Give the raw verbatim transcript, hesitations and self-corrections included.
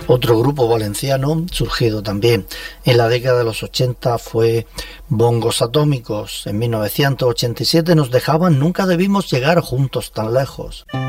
Otro grupo valenciano, surgido también en la década de los ochenta, fue Bongos Atómicos. En mil novecientos ochenta y siete nos dejaban Nunca debimos llegar juntos tan lejos.